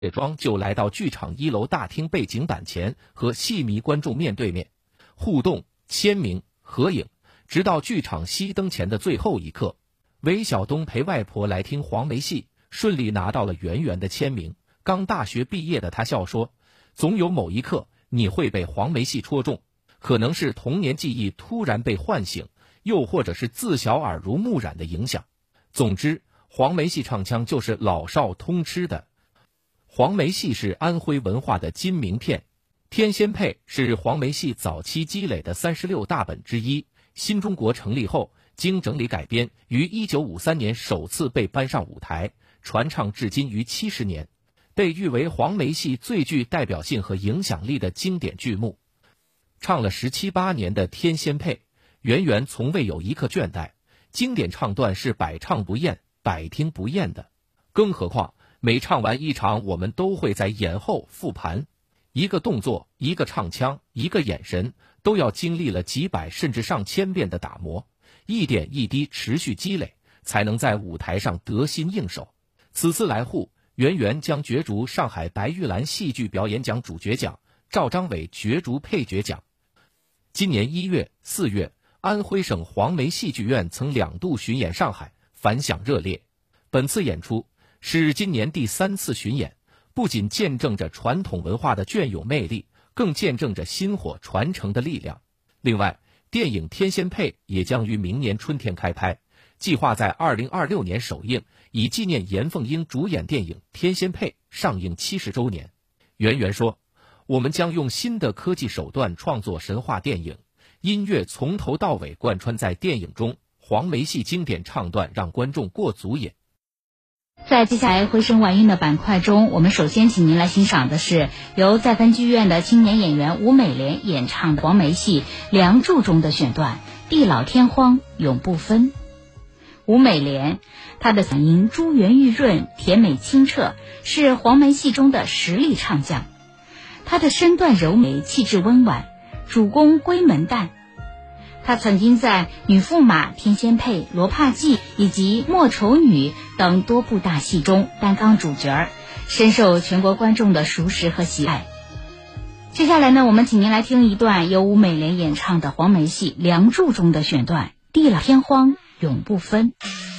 卸妆就来到剧场1楼大厅背景板前，和戏迷观众面对面互动、签名、合影，直到剧场熄灯前的最后一刻。韦晓东陪外婆来听黄梅戏，顺利拿到了圆圆的签名。刚大学毕业的他笑说，总有某一刻你会被黄梅戏戳中，可能是童年记忆突然被唤醒，又或者是自小耳濡目染的影响。总之，黄梅戏唱腔就是老少通吃的。黄梅戏是安徽文化的金名片，《天仙配》是黄梅戏早期积累的36大本之一。新中国成立后，经整理改编，于1953年首次被搬上舞台，传唱至今逾70年，被誉为黄梅戏最具代表性和影响力的经典剧目。唱了17、18年的《天仙配》，圆圆从未有一刻倦怠，经典唱段是百唱不厌、百听不厌的。更何况每唱完一场，我们都会在演后复盘，一个动作、一个唱腔、一个眼神，都要经历了几百甚至上千遍的打磨，一点一滴持续积累，才能在舞台上得心应手。此次来沪，圆圆将角逐上海白玉兰戏剧表演奖主角奖、赵章伟角逐配角奖。今年1月、4月，安徽省黄梅戏剧院曾2度巡演上海，反响热烈。本次演出是今年第3次巡演，不仅见证着传统文化的隽永魅力，更见证着薪火传承的力量。另外，电影《天仙配》也将于明年春天开拍，计划在2026年首映，以纪念严凤英主演电影《天仙配》上映70周年。圆圆说，我们将用新的科技手段创作神话电影，音乐从头到尾贯穿在电影中，黄梅戏经典唱段让观众过足瘾。 在接下来回声晚韵的板块中，我们首先请您来欣赏的是由在分剧院的青年演员吴美莲演唱的黄梅戏《梁祝》中的选段《地老天荒永不分》。吴美莲，她的嗓音珠圆玉润、甜美清澈，是黄梅戏中的实力唱将。她的身段柔美，气质温婉，主攻闺门旦。她曾经在《女驸马》《天仙配》《罗帕记》以及《莫愁女》等多部大戏中担纲主角，深受全国观众的熟识和喜爱。接下来呢，我们请您来听一段由吴美莲演唱的黄梅戏《梁祝》中的选段《地老天荒永不分》。